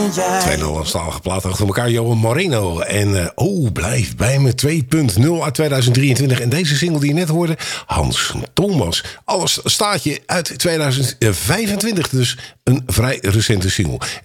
Twee Nederlandstalige platen achter elkaar. Johan Moreno en blijf bij me 2.0 uit 2023. En deze single die je net hoorde, Hans Thomas. Alles staat je uit 2025, dus een vrij recente single.